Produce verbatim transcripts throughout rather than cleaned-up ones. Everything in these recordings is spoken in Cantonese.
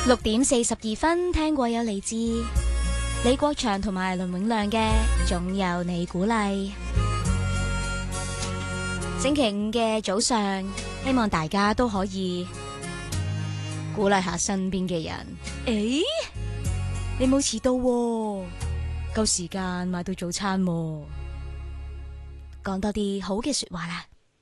六點四十二分，聽過有嚟自李國祥同埋倫永亮嘅《總有你鼓勵》。星期五嘅早上，希望大家都可以鼓勵下身邊嘅人。誒，你冇遲到喎，夠時間買到早餐喎，講多啲好嘅說話啦。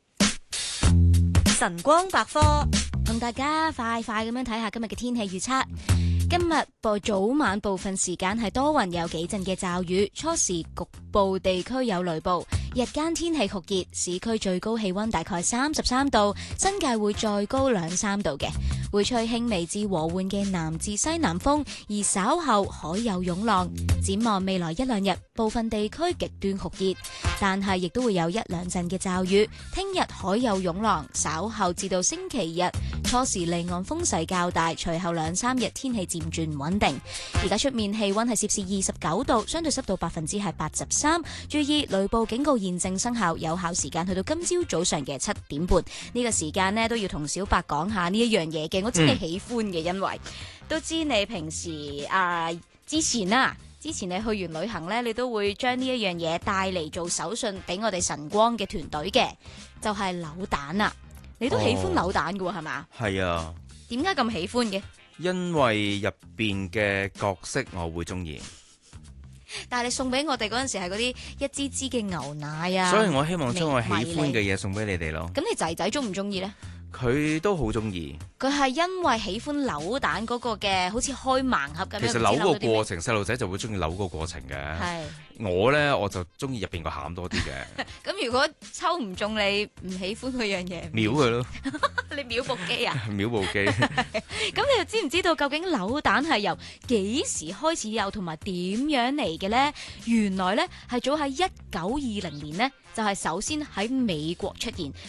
晨光百科同大家快快咁樣睇下今日嘅天氣預測。今日播早晚部分時間係多雲，有幾陣嘅驟雨，初時局部地區有雷暴。日間天氣酷熱，市區最高氣溫大概三十三度，新界會再高兩三度嘅，會吹輕微至和緩嘅南至西南風，而稍後海有湧浪。展望未來一兩日，部分地區極端酷熱，但係亦都會有一兩陣嘅驟雨。聽日海有湧浪，稍後至到星期日初時離岸風勢較大，隨後兩三日天氣漸轉穩定。而家出面氣溫係攝氏二十九度，相對濕度百分之係八十三。注意雷暴警告現正生效，有效時間去到今朝早上嘅七點半。呢個時間呢，都要同小白講下呢一樣嘢嘅，我知你喜歡嘅，因為都知你平時啊之前啊之前你去完旅行呢，你都會將呢一樣嘢帶嚟做手信俾我哋晨光嘅團隊嘅，就係扭蛋啊！你都喜歡扭蛋㗎喎，係嘛？ 係啊。 點解咁喜歡嘅？ 因為入邊嘅角色我會中意， 但係你送俾我哋嗰陣時係嗰啲一支支嘅牛奶啊， 所以我希望將我喜歡嘅嘢送俾你哋咯。 咁你仔仔中唔中意呢？ 佢都好中意。 佢係因為喜歡扭蛋嗰個嘅，好似開盲盒咁樣。 其實扭個過程，細路仔就會中意扭個過程嘅。係我呢，我就中意入邊個餡多啲嘅。 咁如果抽唔中你唔喜歡嗰樣嘢， 秒佢咯。 你秒部機啊？ 秒部機。 咁你又知唔知道究竟扭蛋係由幾時開始有，同埋點樣嚟嘅呢？原來呢係早喺一九二零年呢，就係首先喺美國出現。